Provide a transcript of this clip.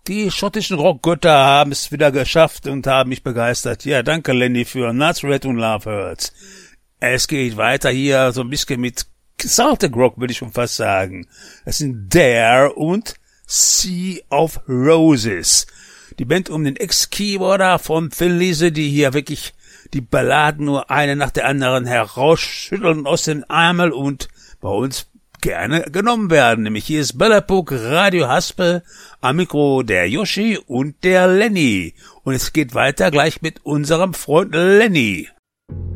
Die schottischen Rockgötter haben es wieder geschafft und haben mich begeistert. Ja, danke Lenny für Nuts, Red und Love Hurts. Es geht weiter hier so ein bisschen mit Celtic Rock, würde ich schon fast sagen. Das sind Dare und Sea of Roses. Die Band um den Ex-Keyboarder von Phil Lise, die hier wirklich die Balladen nur eine nach der anderen herausschütteln aus den Ärmel und bei uns gerne genommen werden. Nämlich hier ist Bellapuk, Radio Haspel, am Mikro der Yoshi und der Lenny. Und es geht weiter gleich mit unserem Freund Lenny.